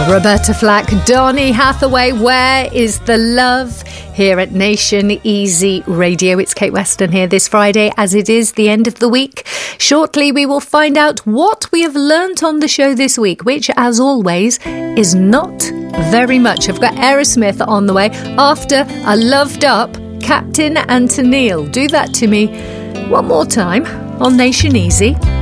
Roberta Flack, Donny Hathaway, Where is the Love? Here at Nation Easy Radio. It's Kate Weston here this Friday, as it is the end of the week. Shortly, we will find out what we have learnt on the show this week, which, as always, is not very much. I've got Aerosmith on the way after a loved up Captain and Tennille. Do that to me one more time on Nation Easy.